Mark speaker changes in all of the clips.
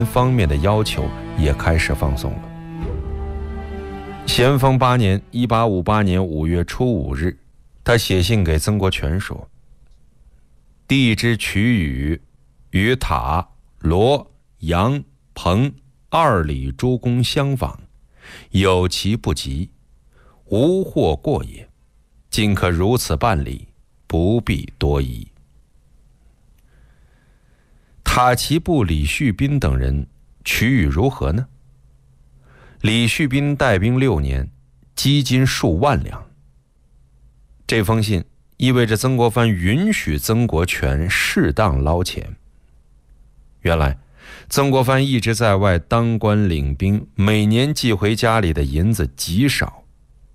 Speaker 1: 方面的要求也开始放松了。咸丰8年1858年5月初5日，他写信给曾国荃说：帝之取予与塔、罗、杨、彭2里诸公相仿，有其不及，无或过也，今可如此办理，不必多疑。塔奇部李旭斌等人取予如何呢？李旭斌带兵6年，积金数万两。这封信意味着曾国藩允许曾国荃适当捞钱。原来曾国藩一直在外当官领兵，每年寄回家里的银子极少。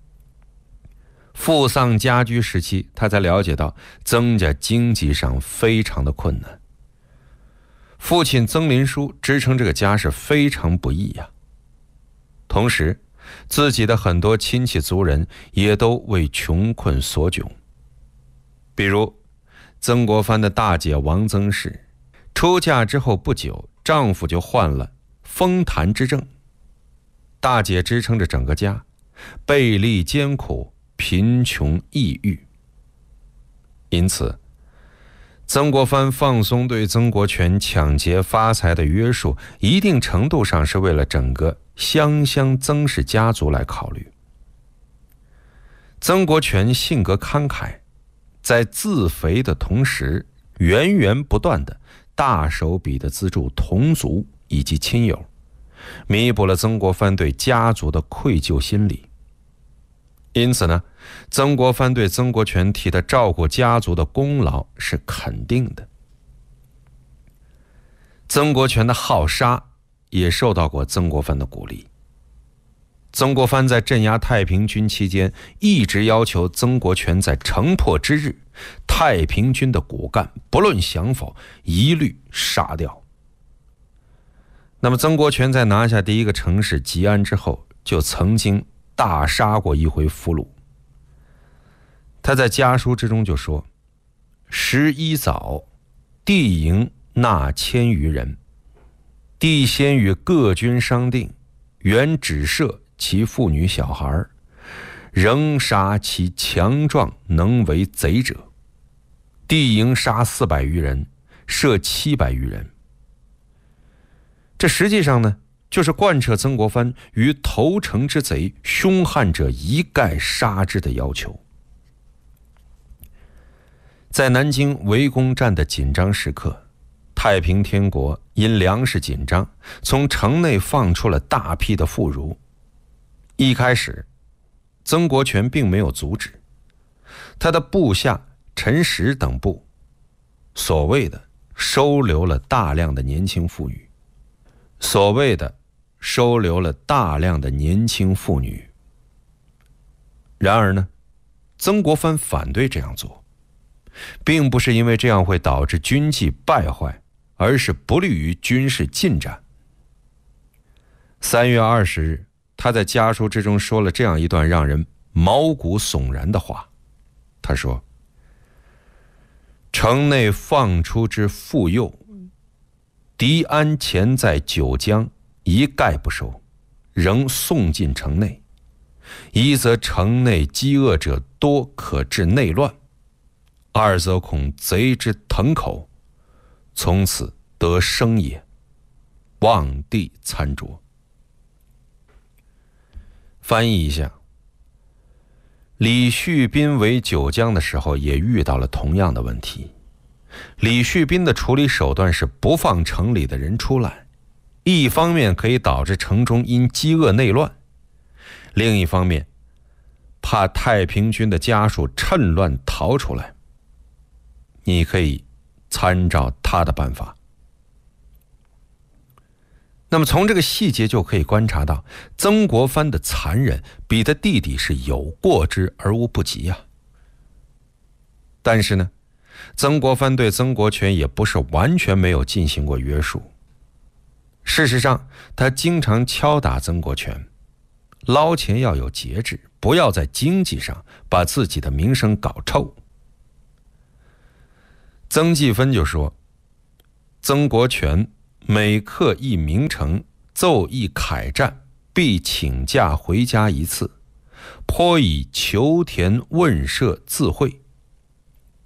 Speaker 1: 父丧家居时期，他才了解到曾家经济上非常的困难。父亲曾林书支撑这个家是非常不易呀。同时自己的很多亲戚族人也都为穷困所窘。比如曾国藩的大姐王曾氏出嫁之后不久，丈夫就患了风痰之症，大姐支撑着整个家，倍力艰苦，贫穷抑郁。因此曾国藩放松对曾国荃抢劫发财的约束，一定程度上是为了整个湘曾氏家族来考虑。曾国荃性格慷慨，在自肥的同时，源源不断的大手笔的资助同族以及亲友，弥补了曾国藩对家族的愧疚心理。因此呢，曾国藩对曾国荃替他照顾家族的功劳是肯定的。曾国荃的好杀也受到过曾国藩的鼓励。曾国藩在镇压太平军期间，一直要求曾国荃在城破之日，太平军的骨干不论降否，一律杀掉。那么曾国荃在拿下第一个城市吉安之后，就曾经大杀过一回俘虏。他在家书之中就说：11早，帝营纳1000余人，帝先与各军商定，原只赦其妇女小孩，仍杀其强壮能为贼者。帝营杀400余人，赦700余人。这实际上呢，就是贯彻曾国藩于投诚之贼凶悍者一概杀之的要求。在南京围攻战的紧张时刻，太平天国因粮食紧张，从城内放出了大批的妇孺。一开始曾国荃并没有阻止，他的部下陈实等部所谓的收留了大量的年轻妇女。然而呢，曾国藩反对这样做，并不是因为这样会导致军纪败坏，而是不利于军事进展。3月20日，他在家书之中说了这样一段让人毛骨悚然的话。他说：城内放出之妇幼，敌安潜在九江，一概不收，仍送进城内。一则城内饥饿者多，可致内乱；二则恐贼之腾口，从此得生也。望帝参酌。翻译一下，李旭斌为九江的时候也遇到了同样的问题。李旭斌的处理手段是不放城里的人出来，一方面可以导致城中因饥饿内乱，另一方面怕太平军的家属趁乱逃出来。你可以参照他的办法。那么从这个细节就可以观察到，曾国藩的残忍比他弟弟是有过之而无不及啊。但是呢，曾国藩对曾国荃也不是完全没有进行过约束。事实上，他经常敲打曾国荃，捞钱要有节制，不要在经济上把自己的名声搞臭。曾纪芬就说，曾国荃每刻一名城，奏一铠战，必请假回家一次，颇以求田问舍自会。